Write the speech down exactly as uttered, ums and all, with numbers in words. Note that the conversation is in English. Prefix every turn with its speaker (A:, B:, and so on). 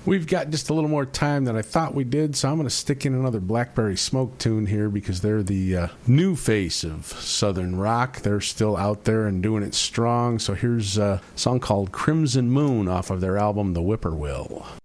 A: We've got just a little more time than I thought we did, so I'm going to stick in another Blackberry Smoke tune here because they're the uh, new face of Southern rock. They're still out there and doing it strong. So here's a song called Crimson Moon off of their album The Whippoorwill.